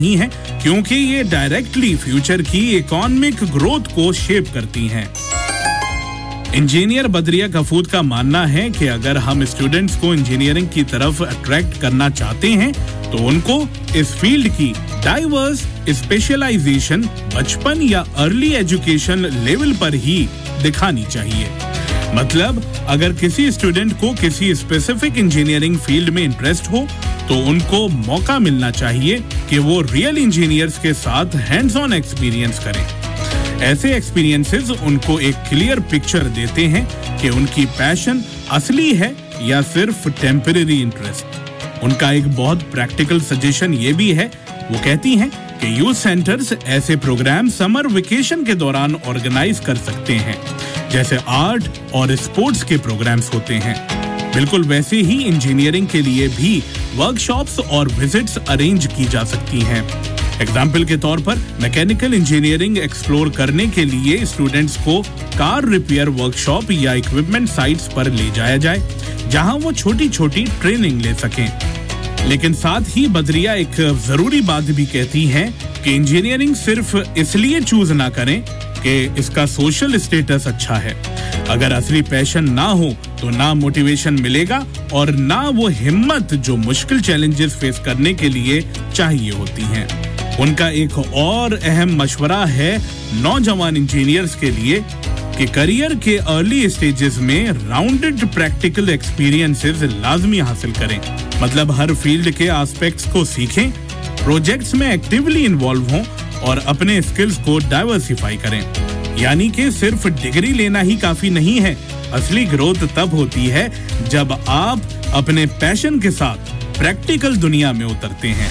ही हैं क्योंकि ये डायरेक्टली फ्यूचर की इकोनॉमिक ग्रोथ को शेप करती हैं। इंजीनियर बदरिया कफूद का मानना है कि अगर हम स्टूडेंट्स को इंजीनियरिंग की तरफ अट्रैक्ट करना चाहते हैं तो उनको इस फील्ड की डाइवर्स स्पेशलाइजेशन बचपन या अर्ली एजुकेशन लेवल पर ही दिखानी चाहिए। मतलब अगर किसी स्टूडेंट को किसी स्पेसिफिक इंजीनियरिंग फील्ड में इंटरेस्ट हो तो उनको मौका मिलना चाहिए कि वो रियल इंजीनियर्स के साथ हैंड्स ऑन एक्सपीरियंस करें। ऐसे एक्सपीरियंसेस उनको एक क्लियर पिक्चर देते हैं कि उनकी पैशन असली है या सिर्फ टेम्परेरी इंटरेस्ट। उनका एक बहुत प्रैक्टिकल सजेशन ये भी है, वो कहती हैं कि यूथ सेंटर्स ऐसे प्रोग्राम समर वेकेशन के दौरान ऑर्गेनाइज कर सकते हैं जैसे आर्ट और स्पोर्ट्स के प्रोग्राम्स होते हैं। बिल्कुल वैसे ही इंजीनियरिंग के लिए भी वर्कशॉप्स और विजिट्स अरेंज की जा सकती हैं। एग्जाम्पल के तौर पर मैकेनिकल इंजीनियरिंग एक्सप्लोर करने के लिए स्टूडेंट्स को कार रिपेयर वर्कशॉप या इक्विपमेंट साइट्स पर ले जाया जाए जहां वो छोटी छोटी ट्रेनिंग ले सकें। लेकिन साथ ही बदरिया एक जरूरी बात भी कहती हैं कि इंजीनियरिंग सिर्फ इसलिए चूज ना करें कि इसका सोशल स्टेटस अच्छा है। अगर असली पैशन ना हो तो ना मोटिवेशन मिलेगा और ना वो हिम्मत जो मुश्किल चैलेंजेस फेस करने के लिए चाहिए होती हैं। उनका एक और अहम मशवरा है नौजवान इंजीनियर्स के लिए कि करियर के अर्ली स्टेजेस में राउंडेड प्रैक्टिकल एक्सपीरियंसेस लाजमी हासिल करें। मतलब हर फील्ड के एस्पेक्ट्स को सीखें, प्रोजेक्ट्स में एक्टिवली इन्वॉल्व हों और अपने स्किल्स को डाइवर्सिफाई करें। यानी कि सिर्फ डिग्री लेना ही काफी नहीं है। असली ग्रोथ तब होती है जब आप अपने पैशन के साथ प्रैक्टिकल दुनिया में उतरते हैं।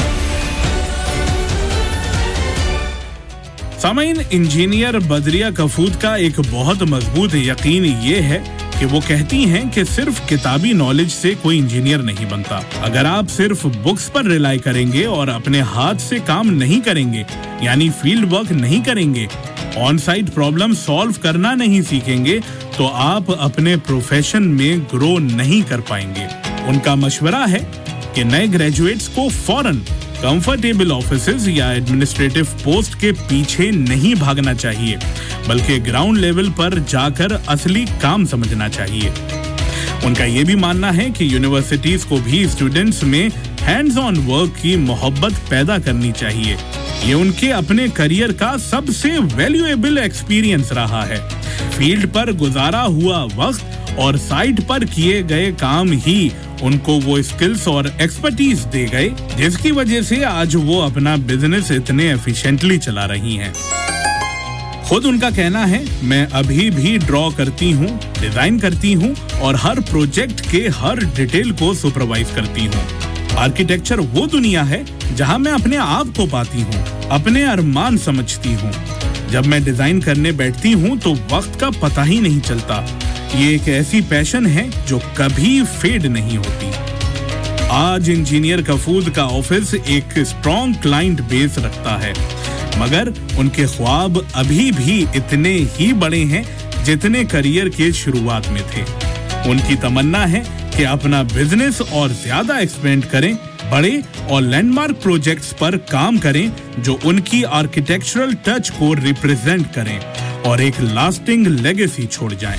सामाइन, इंजीनियर बदरिया कफूद का एक बहुत मजबूत यकीन ये है कि वो कहती हैं कि सिर्फ किताबी नॉलेज से कोई इंजीनियर नहीं बनता। अगर आप सिर्फ बुक्स पर रिलाई करेंगे और अपने हाथ से काम नहीं करेंगे, यानी फील्ड वर्क नहीं करेंगे, ऑन साइट प्रॉब्लम सॉल्व करना नहीं सीखेंगे, तो आप अपने प्रोफेशन में ग्रो नहीं कर पाएंगे। उनका मशवरा है कि नए ग्रेजुएट्स को फौरन कंफर्टेबल ऑफिसेज या एडमिनिस्ट्रेटिव पोस्ट के पीछे नहीं भागना चाहिए, बल्कि ग्राउंड लेवल पर जाकर असली काम समझना चाहिए। उनका ये भी मानना है कि यूनिवर्सिटीज को भी स्टूडेंट्स में हैंड्स ऑन वर्क की मोहब्बत पैदा करनी चाहिए। ये उनके अपने करियर का सबसे वैल्यूएबल एक्सपीरियंस रहा है। फील्ड पर गुजारा हुआ वक्त और साइट पर किए गए काम ही उनको वो स्किल्स और एक्सपर्टीज दे गए जिसकी वजह से आज वो अपना बिजनेस इतने एफिशिएंटली चला रही हैं। खुद उनका कहना है, मैं अभी भी ड्रॉ करती हूँ, डिजाइन करती हूँ और हर प्रोजेक्ट के हर डिटेल को सुपरवाइज करती हूँ। आर्किटेक्चर वो दुनिया है जहाँ मैं अपने आप को पाती हूँ, अपने अरमान समझती हूँ। जब मैं डिजाइन करने बैठती हूँ तो वक्त का पता ही नहीं चलता। ये एक ऐसी पैशन है जो कभी फेड नहीं होती। आज इंजीनियर कफूद का ऑफिस एक स्ट्रॉन्ग क्लाइंट बेस रखता है, मगर उनके ख्वाब अभी भी इतने ही बड़े हैं जितने करियर के शुरुआत में थे। उनकी तमन्ना है कि अपना बिजनेस और ज्यादा एक्सपेंड करें, बड़े और लैंडमार्क प्रोजेक्ट्स पर काम करें जो उनकी आर्किटेक्चरल टच को रिप्रेजेंट करें और एक लास्टिंग लेगेसी छोड़ जाएं।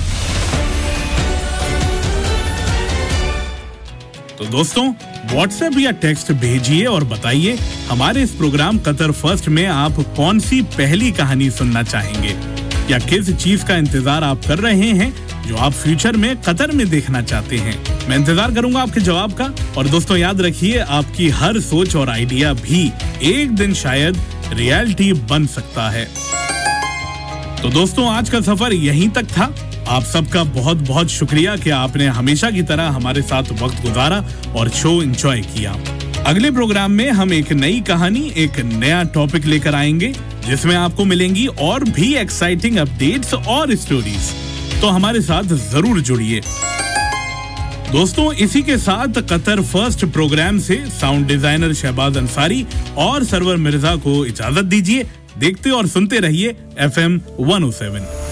तो दोस्तों, व्हाट्सएप या टेक्स्ट भेजिए और बताइए हमारे इस प्रोग्राम कतर फर्स्ट में आप कौन सी पहली कहानी सुनना चाहेंगे या किस चीज का इंतजार आप कर रहे हैं जो आप फ्यूचर में कतर में देखना चाहते हैं। मैं इंतजार करूंगा आपके जवाब का। और दोस्तों याद रखिए, आपकी हर सोच और आइडिया भी एक दिन शायद रियलिटी बन सकता है। तो दोस्तों, आज का सफर यहीं तक था। आप सबका बहुत बहुत शुक्रिया कि आपने हमेशा की तरह हमारे साथ वक्त गुजारा और शो एंजॉय किया। अगले प्रोग्राम में हम एक नई कहानी, एक नया टॉपिक लेकर आएंगे जिसमें आपको मिलेंगी और भी एक्साइटिंग अपडेट्स और स्टोरीज। तो हमारे साथ जरूर जुड़िए। दोस्तों, इसी के साथ कतर फर्स्ट प्रोग्राम से साउंड डिजाइनर शहबाज अंसारी और सरवर मिर्जा को इजाजत दीजिए। देखते और सुनते रहिए FM 107।